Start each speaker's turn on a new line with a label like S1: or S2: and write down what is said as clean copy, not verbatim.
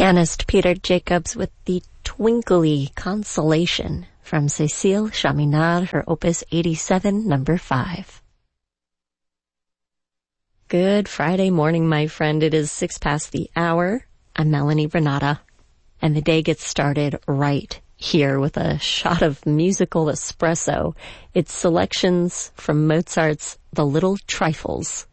S1: Pianist Peter Jacobs with the twinkly Consolation from Cécile Chaminade, her Opus 87, number 5. Good Friday morning, my friend. It is 6 past the hour. I'm Melanie Renata, and the day gets started right here with a shot of musical espresso. It's selections from Mozart's The Little Trifles,